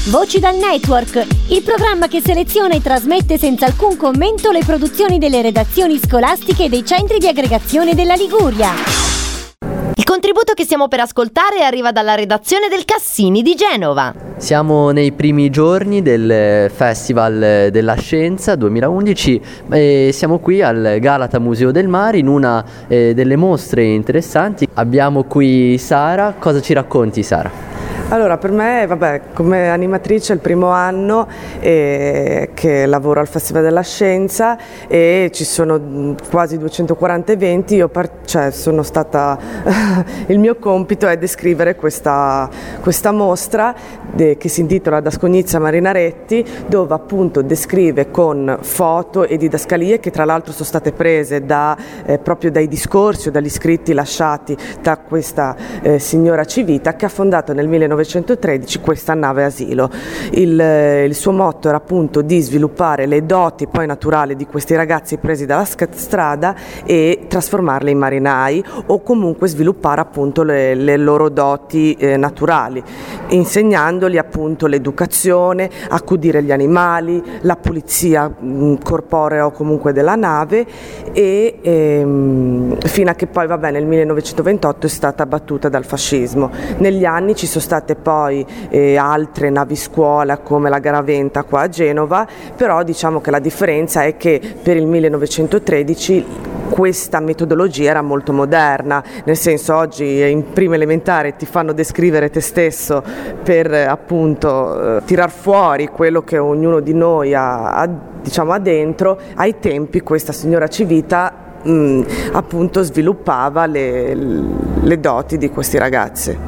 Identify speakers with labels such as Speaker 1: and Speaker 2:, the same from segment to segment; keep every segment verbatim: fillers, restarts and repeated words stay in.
Speaker 1: Voci dal Network, il programma che seleziona e trasmette senza alcun commento le produzioni delle redazioni scolastiche dei centri di aggregazione della Liguria.
Speaker 2: Il contributo che stiamo per ascoltare arriva dalla redazione del Cassini di Genova.
Speaker 3: Siamo nei primi giorni del Festival della Scienza duemilaundici e siamo qui al Galata Museo del Mare in una eh, delle mostre interessanti. Abbiamo qui Sara. Cosa ci racconti, Sara?
Speaker 4: Allora, per me, vabbè, come animatrice è il primo anno eh, che lavoro al Festival della Scienza e ci sono quasi duecentoquaranta eventi. Io par- cioè, sono stata il mio compito è descrivere questa, questa mostra de- che si intitola Dascognizza Marinaretti, dove appunto descrive con foto e didascalie che tra l'altro sono state prese da, eh, proprio dai discorsi o dagli scritti lasciati da questa eh, signora Civita, che ha fondato nel millenovecentotredici questa nave asilo. Il, il suo motto era appunto di sviluppare le doti poi naturali di questi ragazzi presi dalla strada e trasformarle in marinai, o comunque sviluppare appunto le, le loro doti eh, naturali, insegnandoli appunto l'educazione, accudire gli animali, la pulizia mh, corporea o comunque della nave e ehm, fino a che poi vabbè nel millenovecentoventotto è stata abbattuta dal fascismo. Negli anni ci sono state poi eh, altre navi scuola come la Garaventa qua a Genova, però diciamo che la differenza è che per il millenovecentotredici questa metodologia era molto moderna, nel senso oggi in prima elementare ti fanno descrivere te stesso per appunto eh, tirar fuori quello che ognuno di noi ha, ha, diciamo, ha dentro. Ai tempi questa signora Civita mh, appunto sviluppava le, le doti di questi ragazzi.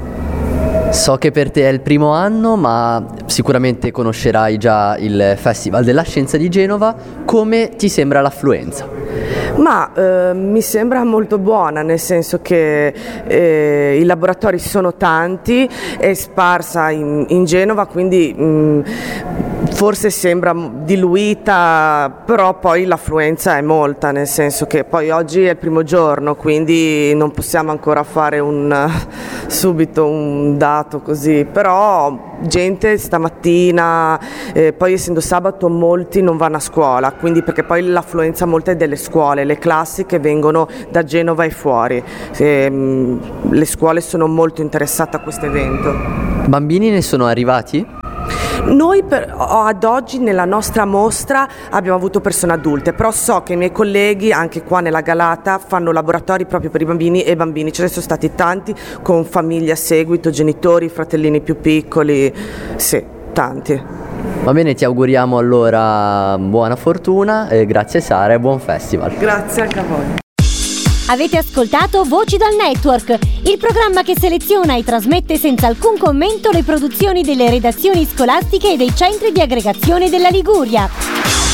Speaker 3: So che per te è il primo anno, ma sicuramente conoscerai già il Festival della Scienza di Genova. Come ti sembra l'affluenza?
Speaker 4: Ma eh, mi sembra molto buona, nel senso che eh, i laboratori sono tanti, è sparsa in, in Genova, quindi mh, forse sembra diluita, però poi l'affluenza è molta, nel senso che poi oggi è il primo giorno, quindi non possiamo ancora fare un, subito un dato così, però gente stamattina, eh, poi essendo sabato molti non vanno a scuola, quindi perché poi l'affluenza molta è delle scuole, le classi che vengono da Genova e fuori, e, mh, le scuole sono molto interessate a questo evento.
Speaker 3: Bambini ne sono arrivati?
Speaker 4: Noi per, ad oggi nella nostra mostra abbiamo avuto persone adulte, però so che i miei colleghi anche qua nella Galata fanno laboratori proprio per i bambini e bambini, ce ne sono stati tanti con famiglie a seguito, genitori, fratellini più piccoli, sì, tanti.
Speaker 3: Va bene, ti auguriamo allora buona fortuna, eh, grazie Sara e buon festival.
Speaker 4: Grazie anche a voi.
Speaker 1: Avete ascoltato Voci dal Network, il programma che seleziona e trasmette senza alcun commento le produzioni delle redazioni scolastiche e dei centri di aggregazione della Liguria.